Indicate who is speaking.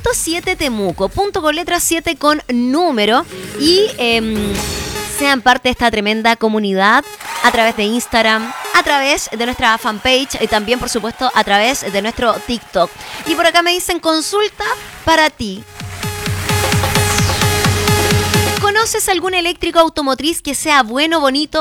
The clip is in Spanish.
Speaker 1: Punto 7 Temuco, punto con letra 7 con número, y sean parte de esta tremenda comunidad a través de Instagram, a través de nuestra fanpage y también, por supuesto, a través de nuestro TikTok. Y por acá me dicen consulta para ti. ¿Conoces algún eléctrico automotriz que sea bueno, bonito